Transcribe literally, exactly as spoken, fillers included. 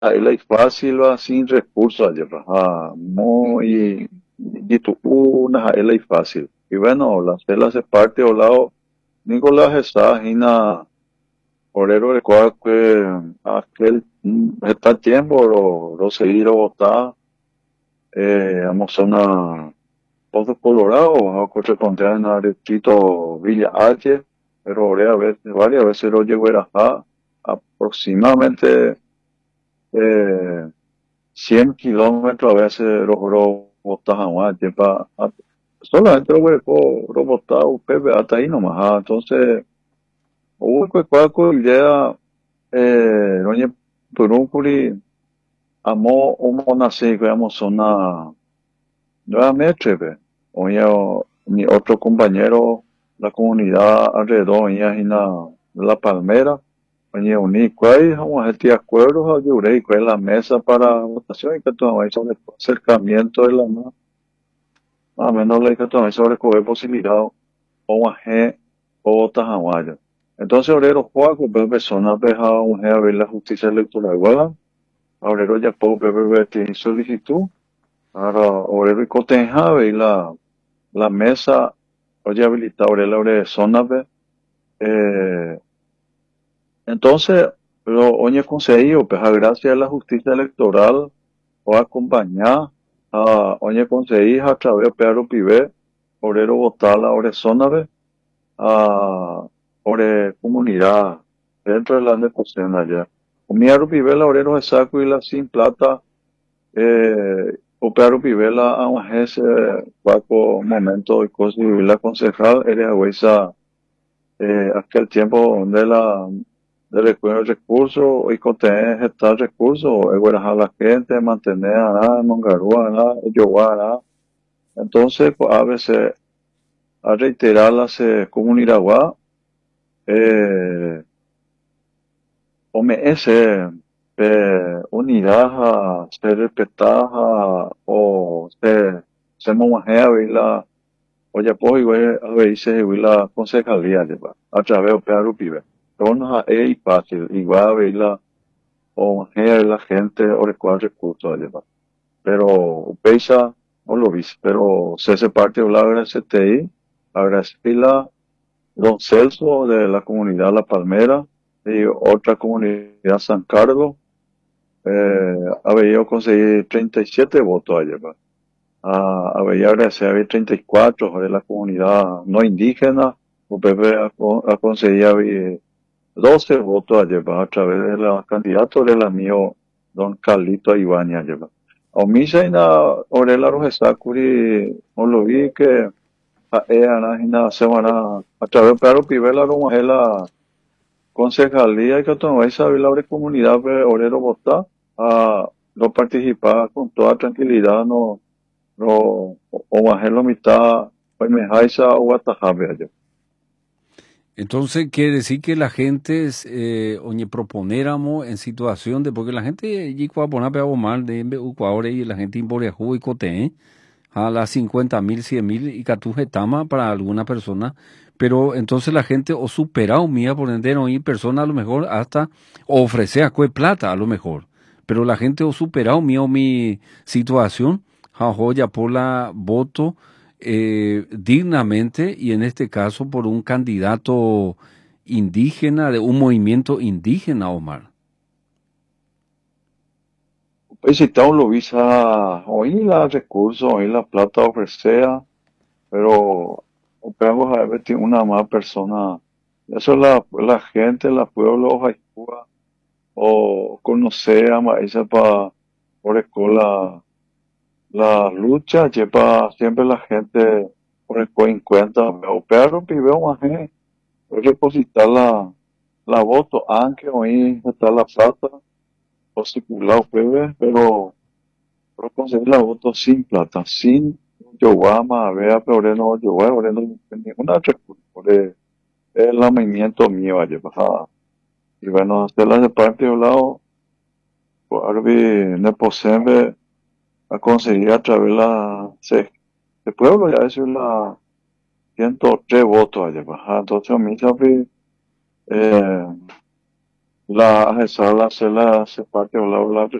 ahí la fácil va sin recursos allá, pues, ah, muy, y tu una ahí la fácil. Y bueno, la cela se parte o lado, Nicolás está en la orero de cual que aquel mm, está tiempo, lo, lo seguir o votar, eh, vamos a una Pozo Colorado, o corresponde en el distrito Villa H, pero varias veces, varias veces lo llevo a acá, aproximadamente eh, cien kilómetros a veces los robotas a lleva solamente los robotados Pepe hasta ahí nomás, ah, entonces hubo que cualquier idea eh, doña Purunculi amo un nací que amo zona nuevamente ve oye mi otro compañero la comunidad alrededor oye en la, la palmera oye uní cuál vamos a hacer de acuerdo ayudé y cuál la mesa para votación y que todo eso sobre acercamiento de la más más o menos le que todo eso sobre coger posibilidad o a G o Tajaguaya. Entonces, obrero Juaco, pues personas deja un a ver la justicia electoral, ¿verdad? Obrero ya puedo ver tiene solicitud. Ahora, obrero y coteja ve la, la mesa, oye habilita obrero obre zona ve. Eh, entonces, pero oye conseguido, pues a gracias a la justicia electoral, o acompañar a oye conseguir a través de Pedro Pibe, obrero votar la obre zona ve. A ore comunidad dentro de la negociación allá. Umiaru pivela orero de saco y la sin plata, eh, opearu pivela a un ese vaco momento y cosas y la concejal era huesa, eh, aquel tiempo donde la de recuerdo recursos y contener estar recursos, es a la gente, mantener a la mongarúa, a la yoguara. Entonces, pues, a veces, a reiterar las eh, comunidad, eh, Hombre, ese, eh, unidad a ser respetada o se, se momajea la, oye, pues, igual, a veces, la concejalía, lleva, a través de Pedro Pibe. Pero no es fácil, igual, a ver la, o la gente, o el cual recursos, lleva. Pero, pesa, no lo viste, pero se hace parte de la C T I, agradecer la, Don Celso de la comunidad La Palmera y otra comunidad San Carlos, eh, había conseguido treinta y siete votos ayer, ¿va? Ah, había agradecer treinta y cuatro de la comunidad no indígena, U P P ha, ha conseguido doce votos ayer, ¿va? A través de la candidato de la mío, don Carlito Ibáñez ayer, ¿va? A mí se na Orela Rogesacuri, no lo vi que a ella na semana a través de Pivela la concejalía y que tomar esa la comunidad de obrero votar a no participar con toda tranquilidad no no o bajar la mitad pues me jaisa o atajabe allá. Entonces quiere decir que la gente, es, eh, oye, proponéramos en situación de, porque la gente, y a poner pegado mal de Ecuador y la gente impone y cote, a las cincuenta mil, cien mil y catuje tama para alguna persona, pero entonces la gente o supera o mía por ende no y persona a lo mejor hasta o ofrece a cue plata a lo mejor, pero la gente o supera o mía o mi situación, a joya por la voto eh, dignamente y en este caso por un candidato indígena de un movimiento indígena, Omar. Pues si está lo visa hoy la recursos hoy la plata ofrecea pero opéramos a ver tiene una más persona eso la la gente la pueblo Jaipúa, o conocer a maíz para por escuela la lucha lleva siempre la gente por el en cuenta o perro pibeo más gente depositar la la voto aunque hoy está la plata o circulado puede pero pero conseguir la voto sin plata sin yo a ver pero no yo voy no ninguna recurso por el, el movimiento mío allá pasada y bueno hacer la de parte de un lado por Arby no posible a conseguir a través la se, el pueblo ya es la ciento tres votos allá, pues, ah, entonces a mí sabe, eh, la esa la se la se parte o la